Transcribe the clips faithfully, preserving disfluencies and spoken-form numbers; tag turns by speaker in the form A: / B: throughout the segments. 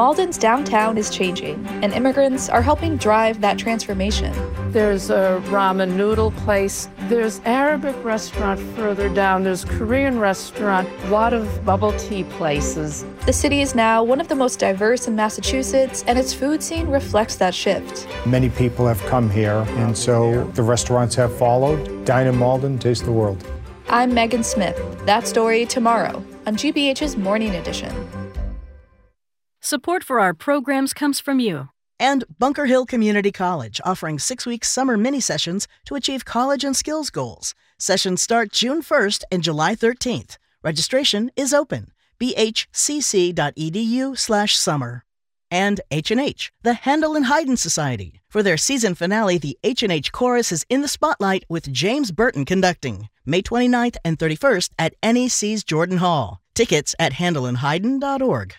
A: Malden's downtown is changing, and immigrants are helping drive that transformation.
B: There's a ramen noodle place. There's Arabic restaurant further down. There's Korean restaurant. A lot of bubble tea places.
A: The city is now one of the most diverse in Massachusetts, and its food scene reflects that shift.
C: Many people have come here, and so the restaurants have followed. Dine in Malden, taste the world.
A: I'm Megan Smith. That story tomorrow on G B H's Morning Edition.
D: Support for our programs comes from you.
E: And Bunker Hill Community College, offering six-week summer mini-sessions to achieve college and skills goals. Sessions start June first and July thirteenth. Registration is open. b h c c dot e d u slash summer. And H and H, the Handel and Haydn Society. For their season finale, the H and H Chorus is in the spotlight with James Burton conducting. May twenty-ninth and thirty-first at N E C's Jordan Hall. Tickets at handel and haydn dot org.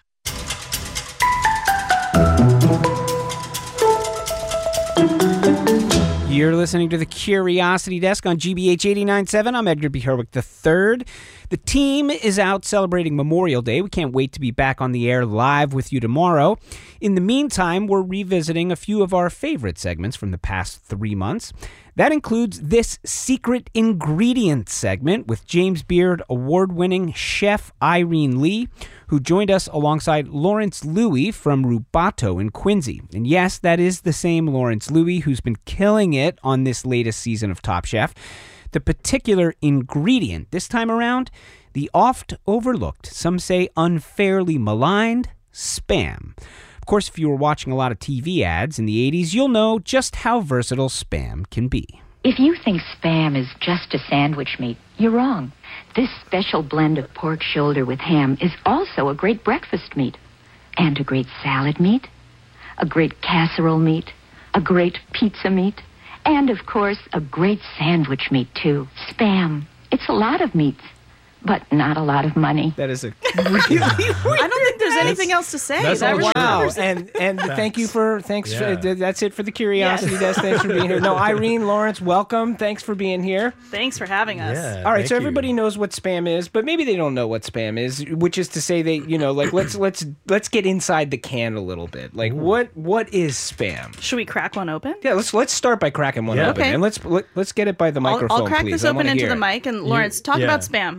F: You're listening to the Curiosity Desk on G B H eighty-nine point seven. I'm Edgar B. Herwick the third. The team is out celebrating Memorial Day. We can't wait to be back on the air live with you tomorrow. In the meantime, we're revisiting a few of our favorite segments from the past three months. That includes this Secret Ingredients segment with James Beard award-winning chef Irene Lee, who joined us alongside Lawrence Louie from Rubato in Quincy. And yes, that is the same Lawrence Louie who's been killing it on this latest season of Top Chef. The particular ingredient this time around, the oft overlooked, some say unfairly maligned, Spam. Of course, if you were watching a lot of T V ads in the eighties, you'll know just how versatile Spam can be.
G: If you think Spam is just a sandwich meat, you're wrong. This special blend of pork shoulder with ham is also a great breakfast meat, and a great salad meat, a great casserole meat, a great pizza meat, and, of course, a great sandwich meat, too. Spam. It's a lot of meats, but not a lot of money.
F: That is a really weird.
H: I don't think there's anything that's, else to say.
F: That's
H: that
F: all wow.
H: true.
F: And and
I: Facts.
F: thank you for thanks.
I: Yeah.
F: For, that's it for the Curiosity
H: Yes.
F: Desk. Thanks for being here. No, Irene, Lawrence, welcome. Thanks for being here.
H: Thanks for having us.
I: Yeah,
F: All right,
I: thank
F: so
I: you.
F: everybody knows what Spam is, but maybe they don't know what Spam is, which is to say they, you know, like let's let's let's get inside the can a little bit. Like Ooh. what what is Spam?
H: Should we crack one open?
F: Yeah, let's let's start by cracking one
I: Yeah.
F: open,
H: Okay.
F: and let's let, let's get it by the
H: I'll,
F: microphone,
H: I'll crack
F: please.
H: this
F: I
H: open
F: wanna
H: into
F: hear
H: the
F: it.
H: mic, and Lawrence, talk
I: yeah.
H: about Spam.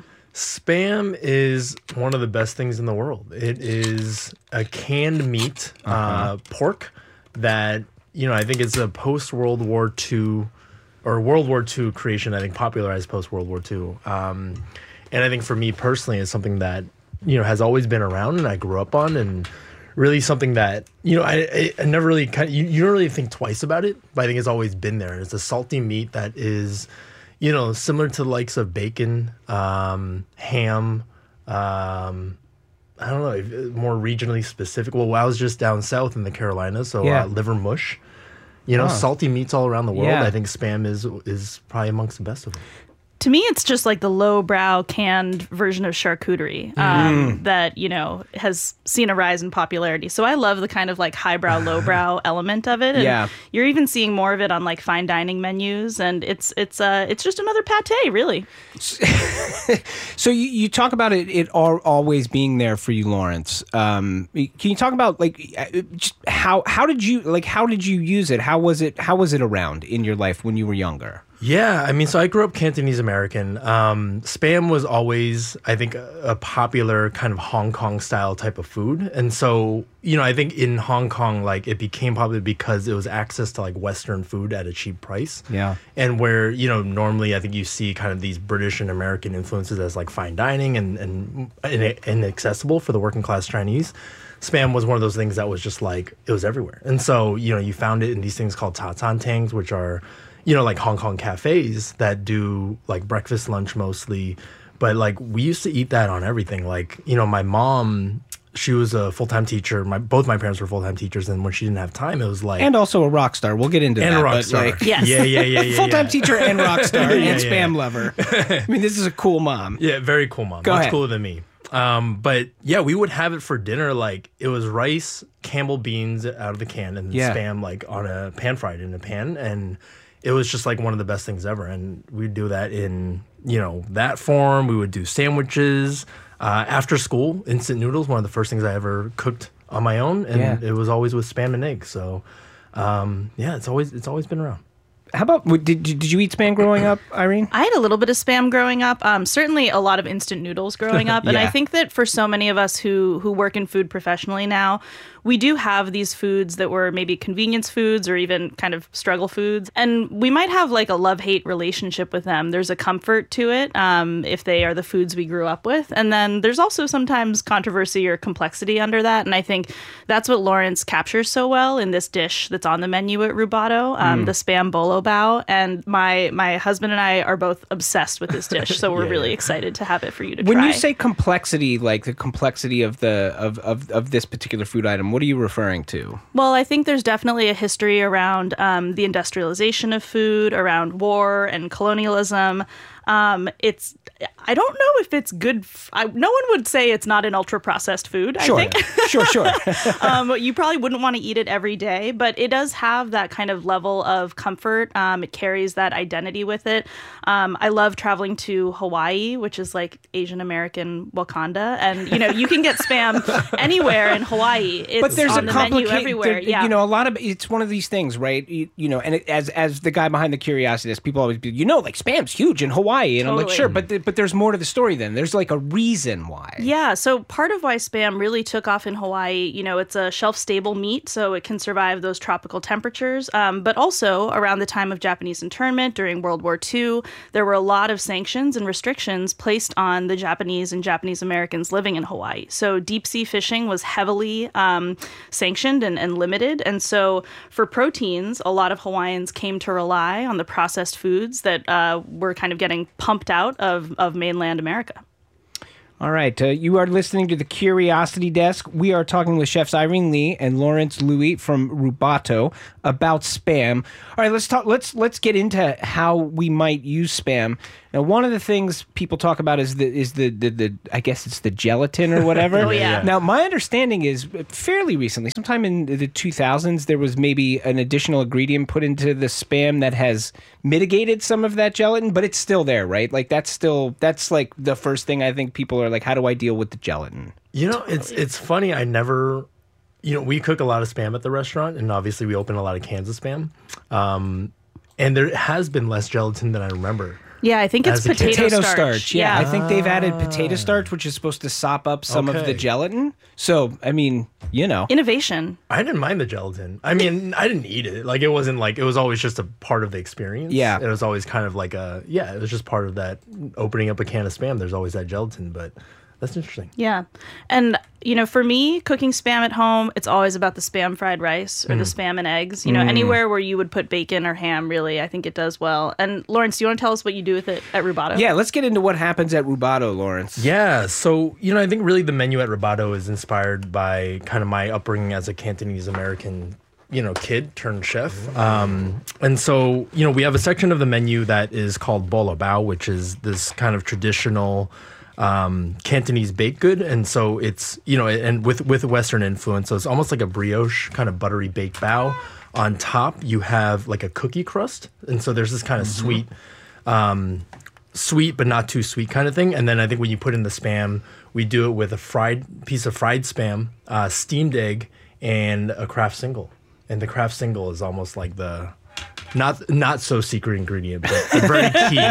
I: Spam is one of the best things in the world. It is a canned meat, uh-huh. uh, pork that, you know, I think it's a post-World War Two or World War Two creation, I think popularized post-World War Two. Um, and I think for me personally, it's something that, you know, has always been around and I grew up on, and really something that, you know, I, I, I never really, kind of, you, you don't really think twice about it, but I think it's always been there. It's a salty meat that is, you know, similar to the likes of bacon, um, ham, um, I don't know, more regionally specific. Well, I was just down south in the Carolinas, so
F: Yeah.
I: uh, liver mush. You know,
F: Oh.
I: salty meats all around the world.
F: Yeah.
I: I think Spam is is probably amongst the best of them.
H: To me, it's just like the lowbrow canned version of charcuterie um,
F: Mm.
H: that, you know, has seen a rise in popularity. So I love the kind of like highbrow, lowbrow element of it. And
F: Yeah.
H: you're even seeing more of it on like fine dining menus. And it's it's uh, it's just another pate, really.
F: So you, you talk about it, it al- always being there for you, Lawrence. Um, can you talk about like uh, just how how did you like how did you use it? How was it how was it around in your life when you were younger?
I: Yeah, I mean, so I grew up Cantonese American. Um, Spam was always, I think, a, a popular kind of Hong Kong style type of food. And so, you know, I think in Hong Kong, like, it became popular because it was access to, like, Western food at a cheap price.
F: Yeah.
I: And where, you know, normally I think you see kind of these British and American influences as, like, fine dining and, and, and inaccessible for the working class Chinese. Spam was one of those things that was just, like, it was everywhere. And so, you know, you found it in these things called ta tan tangs, which are, you know, like Hong Kong cafes that do like breakfast, lunch mostly. But like we used to eat that on everything. Like, you know, my mom, she was a full-time teacher. My both my parents were full-time teachers. And when she didn't have time, it was like.
F: And also a rock star. We'll get into
I: and
F: that.
I: And a rock
F: but
I: star.
F: Like,
H: yes.
I: Yeah, yeah, yeah, yeah.
F: Full-time
I: yeah.
F: teacher and rock star
I: yeah,
F: and
I: yeah,
F: Spam
I: yeah.
F: lover. I mean, this is a cool mom.
I: Yeah, very cool mom.
F: Go
I: Much
F: ahead.
I: cooler than me. Um, but yeah, we would have it for dinner. Like it was rice, Campbell beans out of the can, and
F: Yeah.
I: Spam like on a pan fried in a pan, and it was just like one of the best things ever. And we'd do that in, you know, that form. We would do sandwiches uh, after school. Instant noodles, one of the first things I ever cooked on my own, and
F: Yeah.
I: it was always with spam and eggs. So, um, yeah, it's always it's always been around.
F: How about did did did you eat spam growing up, Irene?
H: I had a little bit of spam growing up. Um, certainly a lot of instant noodles growing up, and
F: Yeah.
H: I think that for so many of us who who work in food professionally now, we do have these foods that were maybe convenience foods or even kind of struggle foods, and we might have like a love-hate relationship with them. There's a comfort to it um, if they are the foods we grew up with, and then there's also sometimes controversy or complexity under that, and I think that's what Lawrence captures so well in this dish that's on the menu at Rubato, um,
F: Mm.
H: the spam bolo bao, and my my husband and I are both obsessed with this dish, so we're
F: Yeah,
H: really
F: yeah.
H: excited to have it for you to
F: When
H: try.
F: you say complexity, like the complexity of the of, of, of this particular food item, what are you referring to?
H: Well, I think there's definitely a history around um, the industrialization of food, around war and colonialism. Um, it's I don't know if it's good. F- I, no one would say it's not an ultra processed food.
F: Sure,
H: I think.
F: sure, sure.
H: um, you probably wouldn't want to eat it every day, but it does have that kind of level of comfort. Um, it carries that identity with it. Um, I love traveling to Hawaii, which is like Asian American Wakanda, and you know you can get spam anywhere in Hawaii. It's
F: but there's
H: on
F: a
H: the menu
F: complicated,
H: everywhere.
F: there-
H: Yeah,
F: you know, a lot of it's one of these things, right? You, you know, and it, as as the guy behind the curiosity desk, people always be, you know, like spam's huge in Hawaii, and I'm like,
H: Totally.
F: sure, but th- but there's more to the story than there's like a reason why.
H: Yeah, so part of why spam really took off in Hawaii, you know, it's a shelf-stable meat, so it can survive those tropical temperatures. Um, but also, around the time of Japanese internment during World War Two, there were a lot of sanctions and restrictions placed on the Japanese and Japanese Americans living in Hawaii. So deep-sea fishing was heavily um, sanctioned and, and limited. And so for proteins, a lot of Hawaiians came to rely on the processed foods that uh, were kind of getting pumped out of, of mainland America.
F: All right, uh, you are listening to the Curiosity Desk. We are talking with chefs Irene Lee and Lawrence Louis from Rubato about spam. All right, let's talk. Let's let's get into how we might use spam. Now, one of the things people talk about is the is the the, the I guess it's the gelatin or whatever.
H: Oh, yeah.
F: Now, my understanding is fairly recently, sometime in the two thousands, there was maybe an additional ingredient put into the spam that has mitigated some of that gelatin, but it's still there, right? Like that's still that's like the first thing I think people are like, how do I deal with the gelatin?
I: You know, it's it's funny. I never, you know, we cook a lot of spam at the restaurant, and obviously we open a lot of cans of spam, um, and there has been less gelatin than I remember.
H: Yeah, I think it's
I: As a kid.
H: potato,
F: Potato
H: starch.
F: starch, yeah. I think they've added potato starch, which is supposed to sop up some of the
I: Okay.
F: gelatin. So, I mean, you know.
H: Innovation.
I: I didn't mind the gelatin. I mean, I didn't eat it. Like it wasn't like it was always just a part of the experience.
F: Yeah.
I: It was always kind of like a yeah. It was just part of that opening up a can of spam. There's always that gelatin, but that's interesting.
H: Yeah. And, you know, for me, cooking spam at home, it's always about the spam fried rice or the spam and eggs. You know,
F: Mm.
H: anywhere where you would put bacon or ham, really, I think it does well. And Lawrence, do you want to tell us what you do with it at Rubato?
F: Yeah, let's get into what happens at Rubato, Lawrence.
I: Yeah, so you know, I think really the menu at Rubato is inspired by kind of my upbringing as a Cantonese American, you know, kid turned chef. Um, and so, you know, we have a section of the menu that is called bolo bao, which is this kind of traditional um, Cantonese baked good. And so it's, you know, and with with Western influence, so it's almost like a brioche kind of buttery baked bao. On top, you have like a cookie crust, and so there's this kind of sweet. Um, sweet but not too sweet kind of thing. And then I think when you put in the spam, we do it with a fried piece of fried spam, uh, steamed egg, and a Kraft single. And the Kraft single is almost like the not not so secret ingredient, but very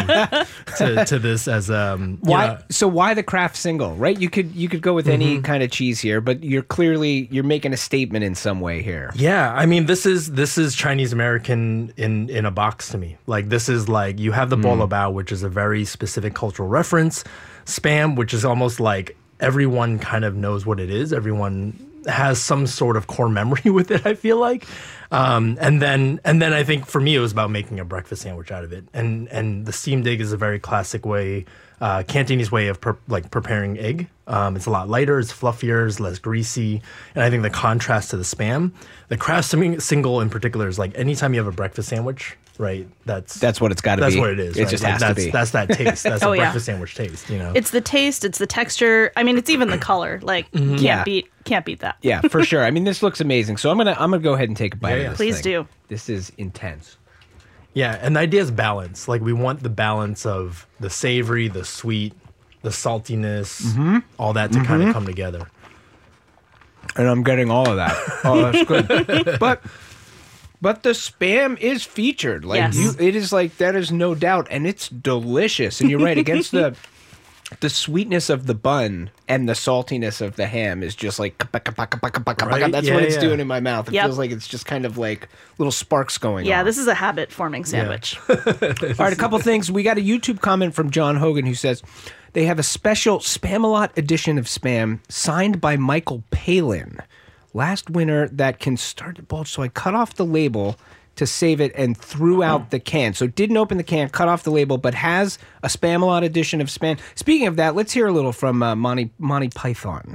I: key to, to this as um you
F: Why?
I: know,
F: So why the Kraft single, right? You could you could go with any kind of cheese here, but you're clearly you're making a statement in some way here.
I: Yeah, I mean this is this is Chinese American in in a box to me. Like this is like you have the bolo bao, which is a very specific cultural reference. Spam, which is almost like everyone kind of knows what it is. Everyone has some sort of core memory with it, I feel like. Um, and then and then I think for me it was about making a breakfast sandwich out of it. And and the steamed egg is a very classic way, uh, Cantonese way of per, like preparing egg. Um, it's a lot lighter, it's fluffier, it's less greasy. And I think the contrast to the spam, the Kraft single in particular is like anytime you have a breakfast sandwich, right? That's
F: That's what it's got to be.
I: that's what it is.
F: It
I: right?
F: just
I: Like,
F: has
I: that's,
F: to be.
I: That's that taste. That's
H: Oh,
I: a
H: yeah.
I: breakfast sandwich taste. You know.
H: It's the taste, it's the texture. I mean, it's even the color. Like, can't
F: Yeah.
H: beat can't beat that.
F: Yeah, for sure. I mean, this looks amazing. So I'm gonna I'm gonna go ahead and take a bite
I: Yeah,
F: of
I: yeah.
F: this.
H: Please
F: thing.
H: do.
F: This is intense.
I: Yeah, and the idea is balance. Like we want the balance of the savory, the sweet, the saltiness, all that to kind of come together.
F: And I'm getting all of that. Oh, that's good. But but the Spam is featured. Like
H: Yes.
F: you, it is like that is no doubt, and it's delicious. And you're right, against the the sweetness of the bun and the saltiness of the ham is just like kapa, kapa, kapa, kapa, kapa.
I: Right?
F: That's
I: Yeah,
F: what it's
I: yeah.
F: doing in my mouth. It
H: Yep.
F: feels like it's just kind of like little sparks going
H: Yeah,
F: on.
H: this is a habit-forming sandwich.
F: All right, a couple things. We got a YouTube comment from John Hogan who says they have a special Spam-A-Lot edition of Spam signed by Michael Palin. Last winter that can start to bulge, so I cut off the label to save it and threw out the can. So didn't open the can, cut off the label, but has a Spam-A-Lot edition of Spam. Speaking of that, let's hear a little from uh, Monty, Monty Python.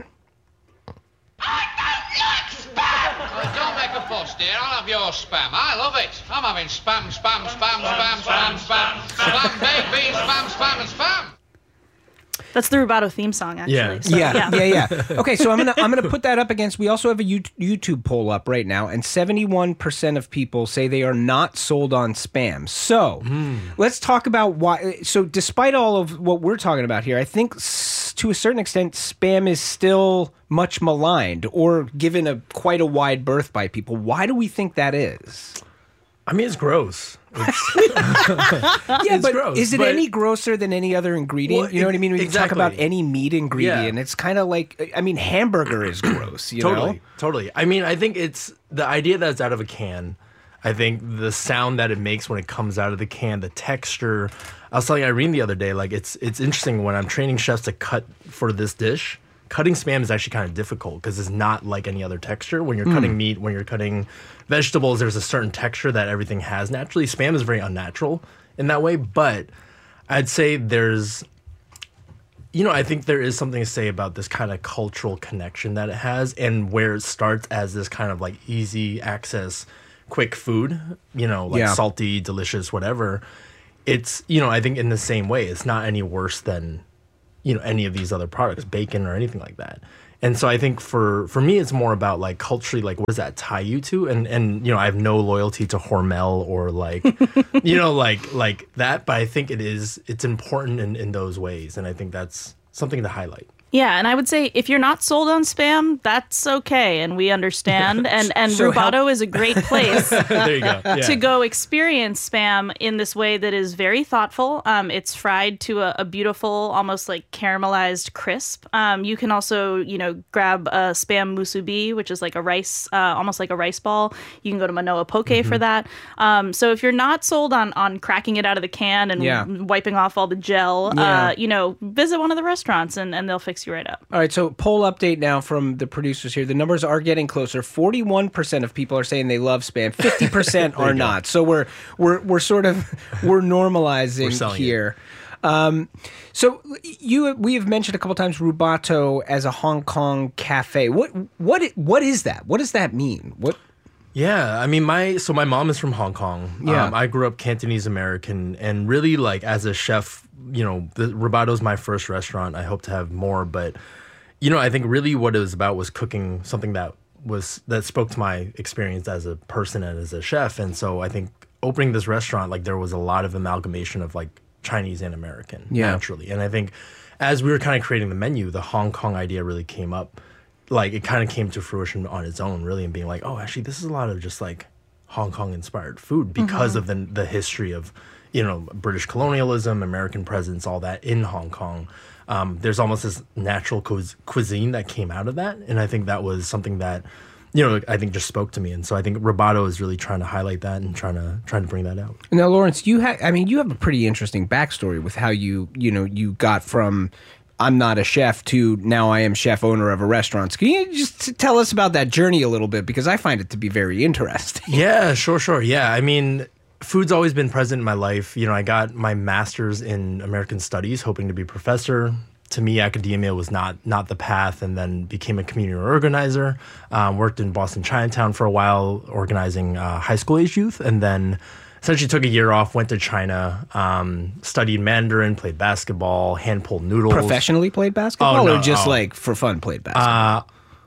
J: Don't make a fuss, dear. I'll have your spam. I love it. I'm having spam, spam, spam, spam, spam, spam, spam, baked beans, spam, spam, and spam.
H: That's the Rubato theme song, actually.
I: Yeah.
H: So,
F: Yeah, yeah, yeah. Okay, so I'm gonna I'm gonna put that up against. We also have a You- YouTube poll up right now, and seventy-one percent of people say they are not sold on Spam. So let's talk about why. So despite all of what we're talking about here, I think s- to a certain extent, Spam is still much maligned or given a quite a wide berth by people. Why do we think that is?
I: I mean, it's gross. It's,
F: Yeah,
I: it's
F: but
I: gross,
F: is it
I: but-
F: any grosser than any other ingredient?
I: Well,
F: you know what I mean? When you talk about
I: exactly.
F: any meat ingredient,
I: Yeah.
F: it's kind of like, I mean, hamburger is gross, you
I: totally,
F: know?
I: totally. I mean, I think it's the idea that it's out of a can. I think the sound that it makes when it comes out of the can, the texture. I was telling Irene the other day, like it's it's interesting when I'm training chefs to cut for this dish. Cutting Spam is actually kind of difficult because it's not like any other texture. When you're cutting meat, when you're cutting vegetables, there's a certain texture that everything has naturally. Spam is very unnatural in that way, but I'd say there's, you know, I think there is something to say about this kind of cultural connection that it has and where it starts as this kind of like easy access, quick food, you know, like
F: Yeah.
I: salty, delicious, whatever. It's, you know, I think in the same way, it's not any worse than, you know, any of these other products, bacon or anything like that. And so I think for for me, it's more about like culturally, like what does that tie you to? And and you know, I have no loyalty to Hormel or like, you know, like like that. But I think it is it's important in in those ways, and I think that's something to highlight.
H: Yeah, and I would say if you're not sold on Spam, that's okay, and we understand. And and
F: So
H: Rubato
F: help-
H: is a great place
I: There you go. Yeah.
H: to go experience Spam in this way that is very thoughtful. Um, it's fried to a, a beautiful, almost like caramelized crisp. Um, you can also, you know, grab a Spam musubi, which is like a rice, uh, almost like a rice ball. You can go to Manoa Poke
F: Mm-hmm.
H: for that. Um, so if you're not sold on on cracking it out of the can and
F: Yeah.
H: wiping off all the gel,
F: Yeah.
H: uh, you know, visit one of the restaurants and, and they'll fix you right up.
F: All right, so poll update now from the producers here. The numbers are getting closer. forty-one percent of people are saying they love Spam. fifty percent are not. So we're we're we're sort of we're normalizing
I: We're selling
F: here. Um, so you we have mentioned a couple times Rubato as a Hong Kong cafe. What what i- what is that? What does that mean? What
I: Yeah, I mean, my so my mom is from Hong Kong.
F: Yeah.
I: um, I grew up Cantonese American, and really, like as a chef, you know, the Rubato's my first restaurant. I hope to have more, but you know, I think really what it was about was cooking something that was that spoke to my experience as a person and as a chef. And so I think opening this restaurant, like there was a lot of amalgamation of like Chinese and American
F: Yeah.
I: naturally. And I think as we were kind of creating the menu, the Hong Kong idea really came up. Like it kind of came to fruition on its own, really, and being like, oh, actually, this is a lot of just like Hong Kong inspired food because of the the history of, you know, British colonialism, American presence, all that in Hong Kong. Um, there's almost this natural cu- cuisine that came out of that, and I think that was something that, you know, I think just spoke to me. And so I think Rubato is really trying to highlight that and trying to trying to bring that out.
F: Now, Lawrence, you have I mean, you have a pretty interesting backstory with how you you know you got from I'm not a chef to now I am chef owner of a restaurant. Can you just tell us about that journey a little bit? Because I find it to be very interesting.
I: Yeah, sure, sure. Yeah, I mean, food's always been present in my life. You know, I got my master's in American Studies, hoping to be a professor. To me, academia was not not the path, and then became a community organizer. Um, worked in Boston Chinatown for a while, organizing uh, high school age youth, and then essentially took a year off, went to China, um, studied Mandarin, played basketball, hand pulled noodles.
F: Professionally played basketball,
I: Oh, no,
F: or just
I: oh.
F: like for fun played basketball?
I: Uh,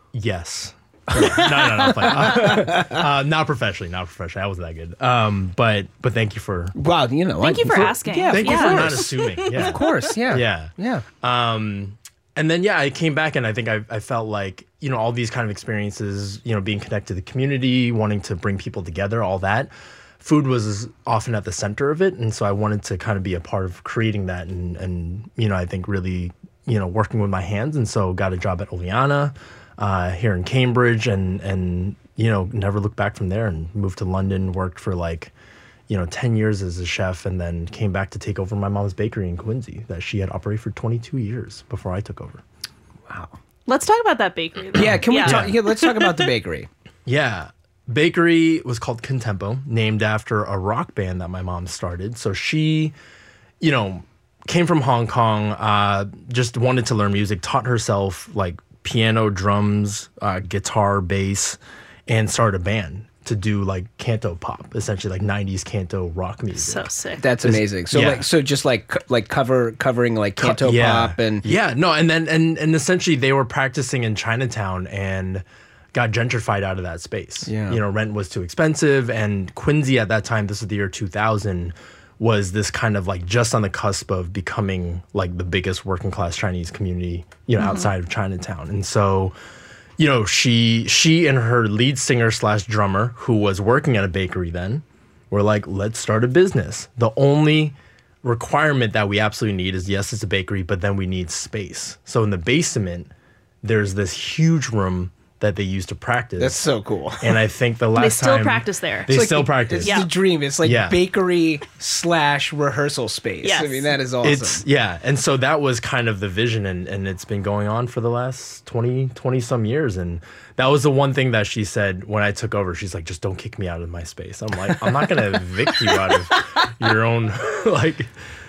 I: yes. no, no, no, no, uh, uh, not professionally, not professionally. I wasn't that good. Um, but but thank you for
F: Wow, you know,
H: Thank
F: I-
H: you for asking.
F: Yeah,
I: thank
F: of
I: you
F: course.
I: for not assuming. Yeah,
F: Of course, yeah,
I: yeah.
F: yeah.
I: Um, and then, yeah, I came back and I think I, I felt like, you know, all these kind of experiences, you know, being connected to the community, wanting to bring people together, all that, food was often at the center of it. And so I wanted to kind of be a part of creating that and, and you know, I think really, you know, working with my hands. And so got a job at Oleana uh, here in Cambridge and, and, you know, never looked back from there and moved to London, worked for like, you know, ten years as a chef, and then came back to take over my mom's bakery in Quincy that she had operated for twenty-two years before I took over.
F: Wow.
H: Let's talk about that bakery, though.
F: Yeah, can we
H: Yeah.
F: talk? Yeah, let's talk about the bakery.
I: Yeah. Bakery was called Contempo, named after a rock band that my mom started. So she, you know, came from Hong Kong, uh, just wanted to learn music, taught herself like piano, drums, uh, guitar, bass, and started a band to do like canto pop, essentially like nineties canto rock music.
H: So sick.
F: That's amazing. So
I: yeah.
F: like, so just like co- like cover covering like canto
I: yeah.
F: pop and
I: yeah, no, and then and and essentially they were practicing in Chinatown and got gentrified out of that space.
F: Yeah.
I: You know, rent was too expensive, and Quincy at that time, this is the year two thousand, was this kind of like just on the cusp of becoming like the biggest working class Chinese community, you know, mm-hmm. outside of Chinatown. And so, you know, she she and her lead singer slash drummer, who was working at a bakery then, were like, let's start a business. The only requirement that we absolutely need is, yes, it's a bakery, but then we need space. So in the basement, there's this huge room that they use to practice.
F: That's so cool.
I: And I think the last
H: They still
I: time
H: practice there.
I: They
F: It's like
I: still
F: the-
I: practice.
F: It's
H: Yeah.
F: the dream. It's like
I: Yeah.
F: bakery slash rehearsal space.
H: Yes.
F: I mean, that is awesome.
I: It's yeah, and so that was kind of the vision, and, and it's been going on for the last twenty, twenty some years. And that was the one thing that she said when I took over. She's like, just don't kick me out of my space. I'm like, I'm not gonna evict you out of your own like.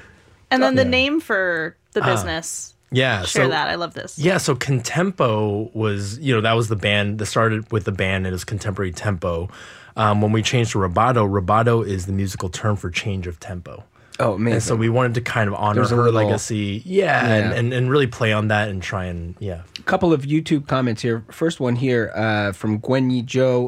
H: And then the
I: Yeah.
H: name for the
I: Uh,
H: business.
I: Yeah,
H: Share
I: so,
H: that. I love this.
I: Yeah, so Contempo was, you know, that was the band that started with the band, and it was Contemporary Tempo. Um, when we changed to Rubato, Rubato is the musical term for change of tempo.
F: Oh, amazing.
I: And so we wanted to kind of honor
F: There's a
I: her
F: little-
I: legacy. Yeah,
F: Yeah.
I: And, and, and really play on that and try and, yeah.
F: A couple of YouTube comments here. First one here uh, from Gwen Yi Zhou.